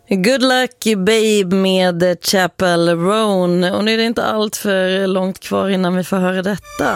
Good Luck Babe med Chappell Roan. Och nu är det inte allt för långt kvar innan vi får höra detta.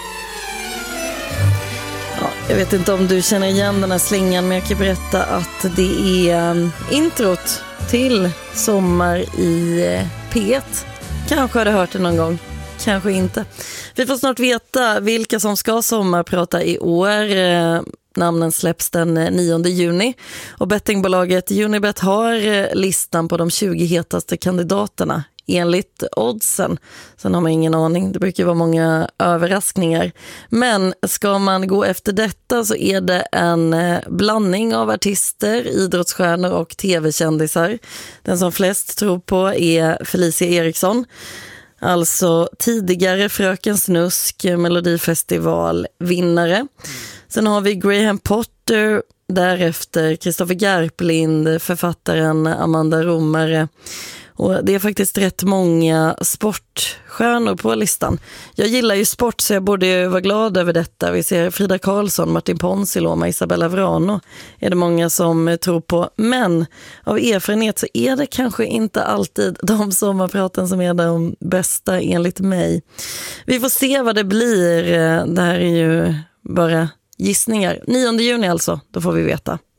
Ja, jag vet inte om du känner igen den här slingan, men jag kan berätta att det är introt till Sommar i P1. Kanske har du hört det någon gång, kanske inte. Vi får snart veta vilka som ska sommarprata i år. Namnen släpps den 9 juni och bettingbolaget Unibet har listan på de 20 hetaste kandidaterna enligt oddsen. Sen har man ingen aning, det brukar vara många överraskningar. Men ska man gå efter detta så är det en blandning av artister, idrottsstjärnor och tv-kändisar. Den som flest tror på är Felicia Eriksson. Alltså tidigare Fröken Snusk, Melodifestival-vinnare. Sen har vi Graham Potter, därefter Kristoffer Garplind, författaren Amanda Romare. Och det är faktiskt rätt många sportstjärnor på listan. Jag gillar ju sport så jag borde vara glad över detta. Vi ser Frida Karlsson, Martin Ponsiluoma, Isabella Vrano är det många som tror på. Men av erfarenhet så är det kanske inte alltid de sommarpraten som är de bästa enligt mig. Vi får se vad det blir. Det här är ju bara gissningar. 9 juni alltså, då får vi veta.